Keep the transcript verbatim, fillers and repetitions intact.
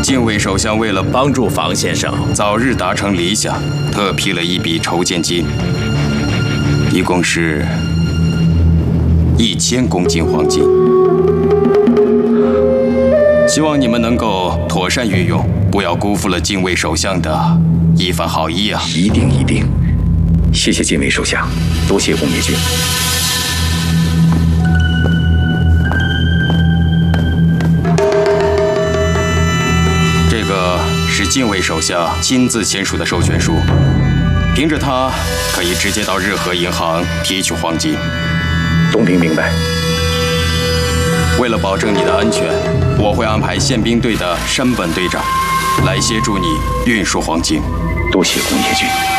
敬畏首相为了帮助房先生早日达成理想，特批了一笔筹建金，一共是一千公斤黄金。希望你们能够妥善运用，不要辜负了敬畏首相的一番好意啊！ 一定一定，谢谢敬畏首相，多谢红叶君。 这个是敬畏首相亲自签署的授权书，凭着它可以直接到日和银行提取黄金。 东平明白。 为了保证你的安全，我会安排宪兵队的山本队长来协助你运输黄金。 多谢红叶君。